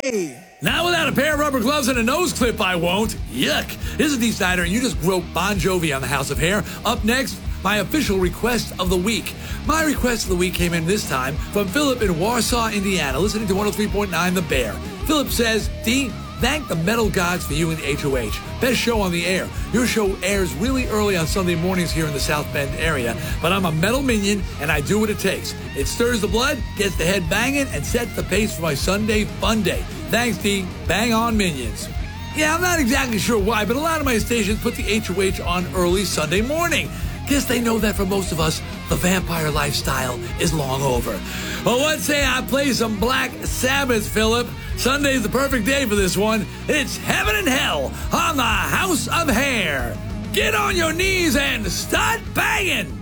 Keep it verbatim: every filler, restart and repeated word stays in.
Now without a pair of rubber gloves and a nose clip, I won't. Yuck. This is Dee Snider, and you just wrote Bon Jovi on the House of Hair. Up next, my official request of the week. My request of the week came in this time from Philip in Warsaw, Indiana, listening to one oh three point nine The Bear. Philip says, Dee, thank the metal gods for you and the H O H. Best show on the air. Your show airs really early on Sunday mornings here in the South Bend area, but I'm a metal minion, and I do what it takes. It stirs the blood, gets the head banging, and sets the pace for my Sunday fun day. Thanks, Dee. Bang on, minions. Yeah, I'm not exactly sure why, but a lot of my stations put the H O H on early Sunday morning. Guess they know that for most of us, the vampire lifestyle is long over. Well, let's say I play some Black Sabbath, Philip. Sunday's the perfect day for this one. It's Heaven and Hell on the House of Hair. Get on your knees and start banging.